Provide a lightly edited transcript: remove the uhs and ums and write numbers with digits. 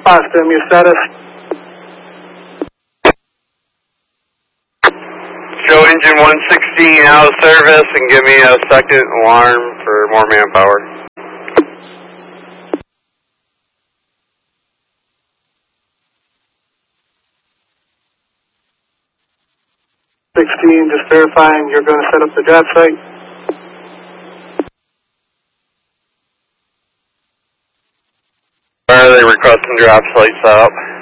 Potsdam, your status? Show engine 116 out of service and give me a second alarm for more manpower. 16, just verifying you're going to set up the job site. Where are they requesting drop site setup?